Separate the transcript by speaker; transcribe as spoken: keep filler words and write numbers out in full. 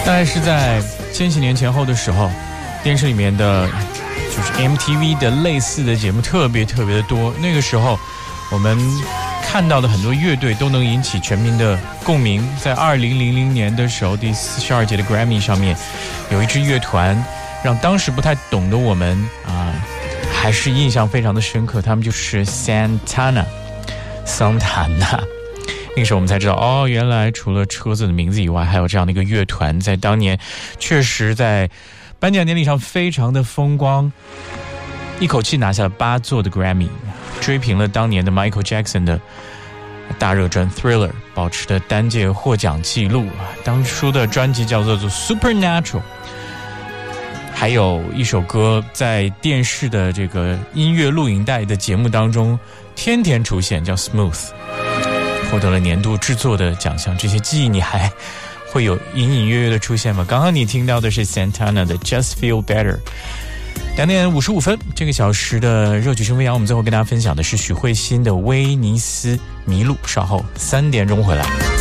Speaker 1: 大概是在千禧年前后的时候，电视里面的就是 M T V 的类似的节目特别特别的多。那个时候我们看到的很多乐队都能引起全民的共鸣。在二零零零年的时候，第四十二届的 Grammy 上面有一支乐团让当时不太懂的我们啊、呃，还是印象非常的深刻。他们就是 Santana 桑塔纳。那个时候我们才知道，哦，原来除了车子的名字以外，还有这样的一个乐团，在当年确实在颁奖典礼上非常的风光，一口气拿下了八座的 Grammy， 追平了当年的 Michael Jackson 的大热专 Thriller， 保持的单届获奖记录。当初的专辑叫做 Supernatural， 还有一首歌在电视的这个音乐录影带的节目当中天天出现，叫 Smooth，获得了年度制作的奖项。这些记忆你还会有隐隐约约的出现吗？刚刚你听到的是 Santana 的 Just Feel Better。 两点五十五分，这个小时的热曲生飞扬，我们最后跟大家分享的是许慧欣的威尼斯迷路。稍后三点钟回来。